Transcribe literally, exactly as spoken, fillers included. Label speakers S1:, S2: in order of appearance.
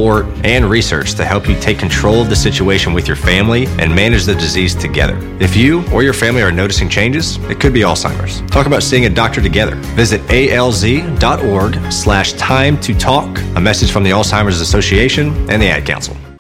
S1: support, and research to help you take control of the situation with your family and manage the disease together. If you or your family are noticing changes, it could be Alzheimer's. Talk about seeing a doctor together. Visit alz.org slash time to talk. A message from the Alzheimer's Association and the Ad Council.